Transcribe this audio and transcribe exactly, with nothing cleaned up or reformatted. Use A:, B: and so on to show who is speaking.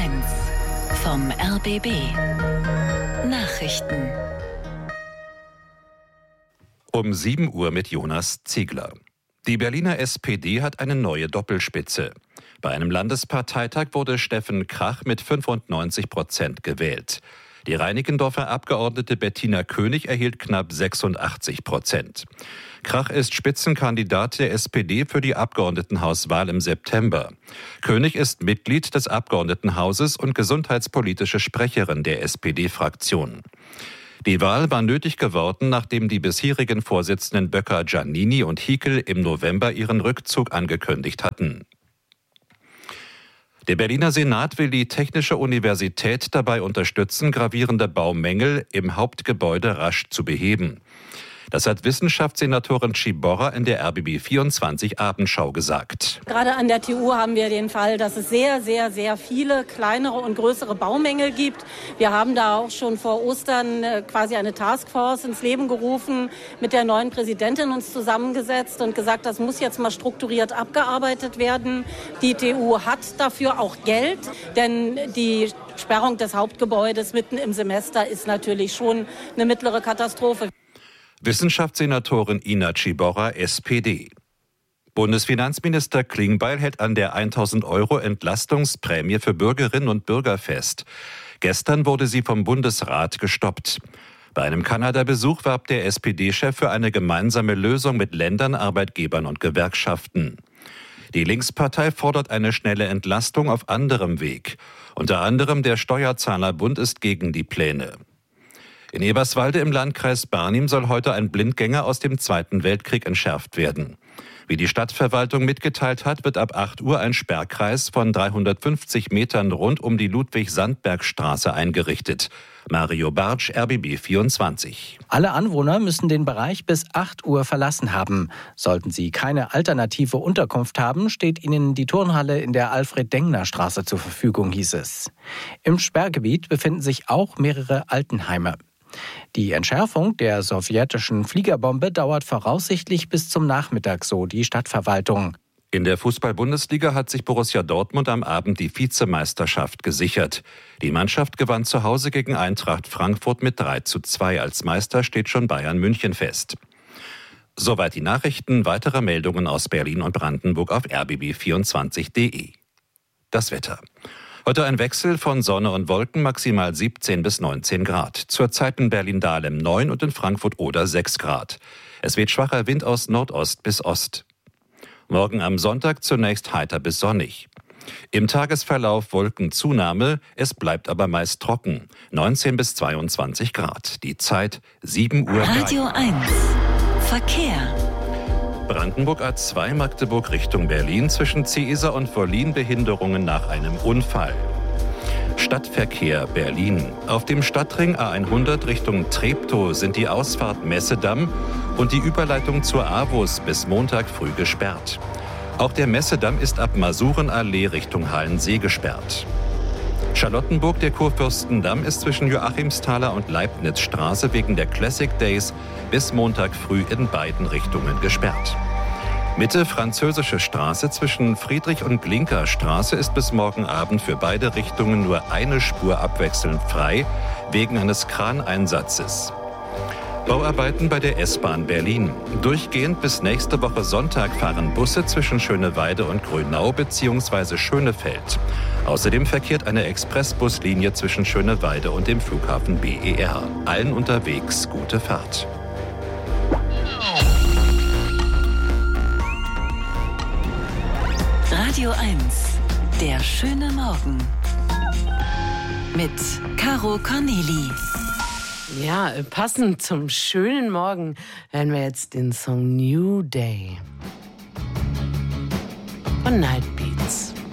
A: eins vom R B B. Nachrichten.
B: Um sieben Uhr mit Jonas Ziegler. Die Berliner S P D hat eine neue Doppelspitze. Bei einem Landesparteitag wurde Steffen Krach mit fünfundneunzig Prozent gewählt. Die Reinickendorfer Abgeordnete Bettina König erhielt knapp sechsundachtzig Prozent. Krach ist Spitzenkandidat der S P D für die Abgeordnetenhauswahl im September. König ist Mitglied des Abgeordnetenhauses und gesundheitspolitische Sprecherin der S P D-Fraktion. Die Wahl war nötig geworden, nachdem die bisherigen Vorsitzenden Böcker, Giannini und Hickel im November ihren Rückzug angekündigt hatten. Der Berliner Senat will die Technische Universität dabei unterstützen, gravierende Baumängel im Hauptgebäude rasch zu beheben. Das hat Wissenschaftssenatorin Ciborra in der R B B vierundzwanzig Abendschau gesagt.
C: Gerade an der T U haben wir den Fall, dass es sehr, sehr, sehr viele kleinere und größere Baumängel gibt. Wir haben da auch schon vor Ostern quasi eine Taskforce ins Leben gerufen, mit der neuen Präsidentin uns zusammengesetzt und gesagt, das muss jetzt mal strukturiert abgearbeitet werden. Die T U hat dafür auch Geld, denn die Sperrung des Hauptgebäudes mitten im Semester ist natürlich schon eine mittlere Katastrophe.
B: Wissenschaftssenatorin Ina Ciborra, S P D. Bundesfinanzminister Klingbeil hält an der tausend Euro Entlastungsprämie für Bürgerinnen und Bürger fest. Gestern wurde sie vom Bundesrat gestoppt. Bei einem Kanada-Besuch warb der S P D-Chef für eine gemeinsame Lösung mit Ländern, Arbeitgebern und Gewerkschaften. Die Linkspartei fordert eine schnelle Entlastung auf anderem Weg. Unter anderem der Steuerzahlerbund ist gegen die Pläne. In Eberswalde im Landkreis Barnim soll heute ein Blindgänger aus dem Zweiten Weltkrieg entschärft werden. Wie die Stadtverwaltung mitgeteilt hat, wird ab acht Uhr ein Sperrkreis von dreihundertfünfzig Metern rund um die Ludwig-Sandberg-Straße eingerichtet. Mario Bartsch, R B B vierundzwanzig.
D: Alle Anwohner müssen den Bereich bis acht Uhr verlassen haben. Sollten sie keine alternative Unterkunft haben, steht ihnen die Turnhalle in der Alfred-Dengner-Straße zur Verfügung, hieß es. Im Sperrgebiet befinden sich auch mehrere Altenheime. Die Entschärfung der sowjetischen Fliegerbombe dauert voraussichtlich bis zum Nachmittag, so die Stadtverwaltung.
B: In der Fußball-Bundesliga hat sich Borussia Dortmund am Abend die Vizemeisterschaft gesichert. Die Mannschaft gewann zu Hause gegen Eintracht Frankfurt mit drei zu zwei. Als Meister steht schon Bayern München fest. Soweit die Nachrichten. Weitere Meldungen aus Berlin und Brandenburg auf r b b vierundzwanzig punkt d e. Das Wetter. Heute ein Wechsel von Sonne und Wolken, maximal siebzehn bis neunzehn Grad. Zurzeit in Berlin-Dahlem neun und in Frankfurt-Oder sechs Grad. Es weht schwacher Wind aus Nordost bis Ost. Morgen am Sonntag zunächst heiter bis sonnig. Im Tagesverlauf Wolkenzunahme, es bleibt aber meist trocken. neunzehn bis zweiundzwanzig Grad. Die Zeit sieben Uhr.
A: Radio eins. Verkehr.
B: Brandenburg A zwei Magdeburg Richtung Berlin, zwischen Ciesa und Wollin Behinderungen nach einem Unfall. Stadtverkehr Berlin. Auf dem Stadtring A hundert Richtung Treptow sind die Ausfahrt Messedamm und die Überleitung zur AWUS bis Montag früh gesperrt. Auch der Messedamm ist ab Masurenallee Richtung Halensee gesperrt. Charlottenburg, der Kurfürstendamm, ist zwischen Joachimsthaler und Leibnizstraße wegen der Classic Days bis Montag früh in beiden Richtungen gesperrt. Mitte Französische Straße zwischen Friedrich- und Glinka-Straße ist bis morgen Abend für beide Richtungen nur eine Spur abwechselnd frei, wegen eines Kraneinsatzes. Bauarbeiten bei der S-Bahn Berlin. Durchgehend bis nächste Woche Sonntag fahren Busse zwischen Schöneweide und Grünau bzw. Schönefeld. Außerdem verkehrt eine Expressbuslinie zwischen Schöneweide und dem Flughafen B E R. Allen unterwegs gute Fahrt.
A: Radio eins. Der schöne Morgen. Mit Caro Corneli.
E: Ja, passend zum schönen Morgen hören wir jetzt den Song New Day von Nightbeats.